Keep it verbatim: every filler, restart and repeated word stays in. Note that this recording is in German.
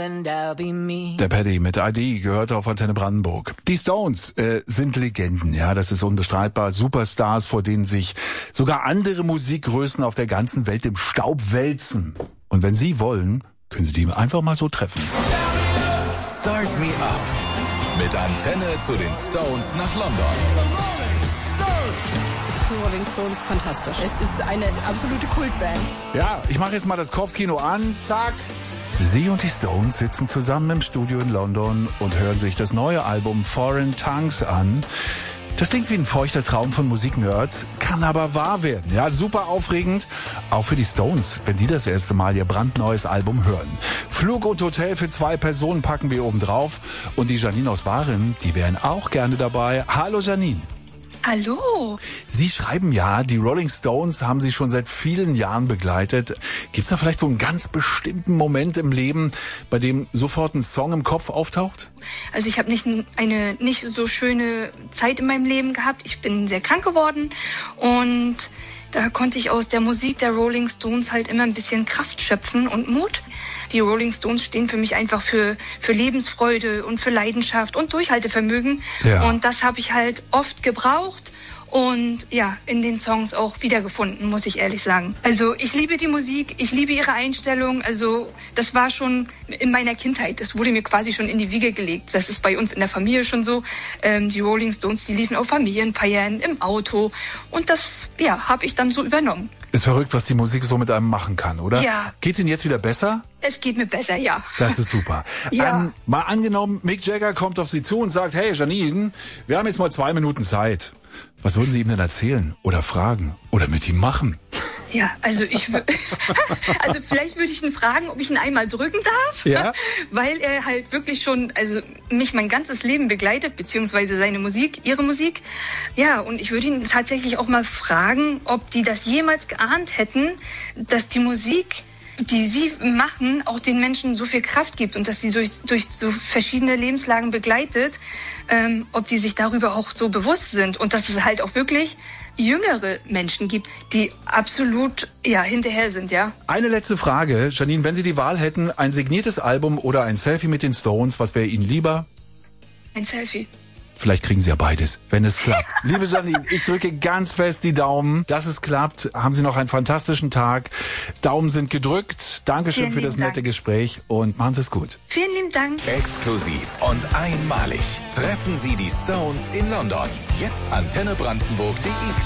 and I'll be me. Der Paddy mit I D gehört auf Antenne Brandenburg. Die Stones äh, sind Legenden, ja, das ist unbestreitbar. Superstars, vor denen sich sogar andere Musikgrößen auf der ganzen Welt im Staub wälzen. Und wenn sie wollen, können sie die einfach mal so treffen. Start Me Up mit Antenne zu den Stones nach London. Die Rolling Stones, fantastisch. Es ist eine absolute Kultband. Ja, ich mache jetzt mal das Kopfkino an. Zack. Sie und die Stones sitzen zusammen im Studio in London und hören sich das neue Album Foreign Tongues an. Das klingt wie ein feuchter Traum von Musiknerds, kann aber wahr werden. Ja, super aufregend, auch für die Stones, wenn die das erste Mal ihr brandneues Album hören. Flug und Hotel für zwei Personen packen wir oben drauf. Und die Janine aus Waren, die wären auch gerne dabei. Hallo Janine. Hallo. Sie schreiben ja, die Rolling Stones haben Sie schon seit vielen Jahren begleitet. Gibt's da vielleicht so einen ganz bestimmten Moment im Leben, bei dem sofort ein Song im Kopf auftaucht? Also ich habe nicht eine nicht so schöne Zeit in meinem Leben gehabt. Ich bin sehr krank geworden und da konnte ich aus der Musik der Rolling Stones halt immer ein bisschen Kraft schöpfen und Mut. Die Rolling Stones stehen für mich einfach für, für Lebensfreude und für Leidenschaft und Durchhaltevermögen. Ja. Und das habe ich halt oft gebraucht und ja, in den Songs auch wiedergefunden, muss ich ehrlich sagen. Also ich liebe die Musik, ich liebe ihre Einstellung. Also das war schon in meiner Kindheit, das wurde mir quasi schon in die Wiege gelegt. Das ist bei uns in der Familie schon so. Ähm, die Rolling Stones, die liefen auf Familienfeiern, im Auto und das ja, habe ich dann so übernommen. Ist verrückt, was die Musik so mit einem machen kann, oder? Ja. Geht's Ihnen jetzt wieder besser? Es geht mir besser, ja. Das ist super. Ja. Ähm, mal angenommen, Mick Jagger kommt auf Sie zu und sagt, hey Janine, wir haben jetzt mal zwei Minuten Zeit. Was würden Sie ihm denn erzählen oder fragen oder mit ihm machen? Ja, also ich würde, also vielleicht würde ich ihn fragen, ob ich ihn einmal drücken darf, ja? Weil er halt wirklich schon, also mich mein ganzes Leben begleitet, beziehungsweise seine Musik, ihre Musik. Ja, und ich würde ihn tatsächlich auch mal fragen, ob die das jemals geahnt hätten, dass die Musik, die sie machen, auch den Menschen so viel Kraft gibt und dass sie durch, durch so verschiedene Lebenslagen begleitet, ähm, ob die sich darüber auch so bewusst sind und dass es halt auch wirklich jüngere Menschen gibt, die absolut ja hinterher sind, ja. Eine letzte Frage, Janine, wenn Sie die Wahl hätten, ein signiertes Album oder ein Selfie mit den Stones, was wäre Ihnen lieber? Ein Selfie. Vielleicht kriegen Sie ja beides, wenn es klappt. Liebe Janine, ich drücke ganz fest die Daumen, dass es klappt. Haben Sie noch einen fantastischen Tag. Daumen sind gedrückt. Dankeschön Vielen für das nette Dank. Gespräch und machen Sie es gut. Vielen lieben Dank. Exklusiv und einmalig treffen Sie die Stones in London. Jetzt antenne brandenburg punkt de